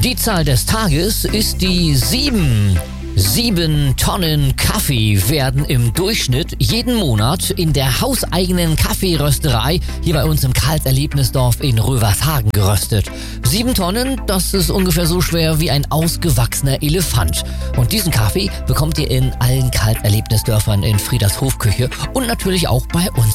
Die Zahl des Tages ist die 7. 7 Tonnen Kaffee werden im Durchschnitt jeden Monat in der hauseigenen Kaffeerösterei hier bei uns im Karls-Erlebnisdorf in Rövershagen geröstet. 7 Tonnen, das ist ungefähr so schwer wie ein ausgewachsener Elefant. Und diesen Kaffee bekommt ihr in allen Karls-Erlebnisdörfern in Frieders Hofküche und natürlich auch bei uns